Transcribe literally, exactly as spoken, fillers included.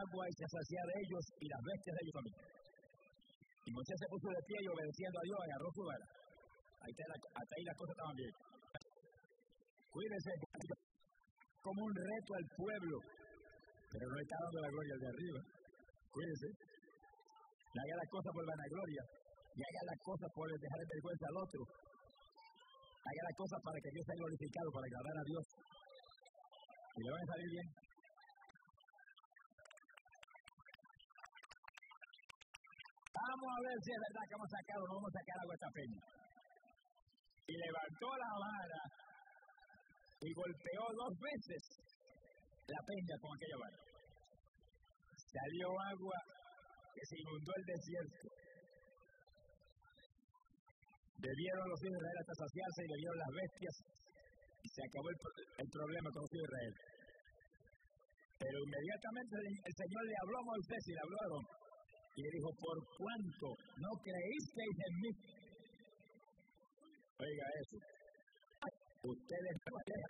agua y se sacia de ellos y las bestias de ellos también. Y Moisés se puso de pie y obedeciendo a Dios agarró su vara. Ahí está la, hasta ahí las cosas estaban bien. Cuídense, como un reto al pueblo, pero no está dando la gloria al de arriba. Cuídense. No haga las cosas por vanagloria, y haga las cosas por dejar en vergüenza al otro. Haga las cosas para que Dios sea glorificado, para agradar a Dios. Y le van a salir bien. Vamos a ver si es verdad que vamos a sacar o no vamos a sacar agua a esta peña. Y levantó la vara y golpeó dos veces la peña con aquella vara. Salió agua que se inundó el desierto. Bebieron los hijos de Israel hasta saciarse y bebieron las bestias y se acabó el, el problema con los hijos de Israel. Pero inmediatamente el Señor le habló a Moisés y le habló a Aarón y le dijo: por cuanto no creísteis en mí. Oiga eso. Ustedes